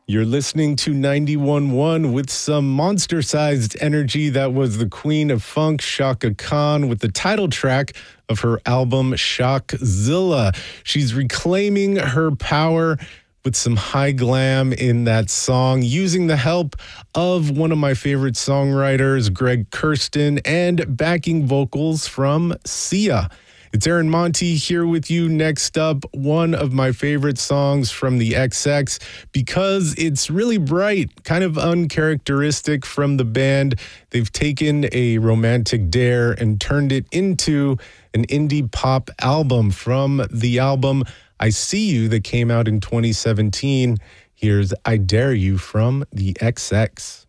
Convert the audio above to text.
You're listening to 91.1 with some monster-sized energy. That was the Queen of Funk, Chaka Khan, with the title track of her album, Shockzilla. She's reclaiming her power with some high glam in that song, using the help of one of my favorite songwriters, Greg Kurstin, and backing vocals from Sia. It's Aaron Monti here with you. Next up, one of my favorite songs from the XX because it's really bright, kind of uncharacteristic from the band. They've taken a romantic dare and turned it into an indie pop album. From the album I See You that came out in 2017, here's I Dare You from the XX.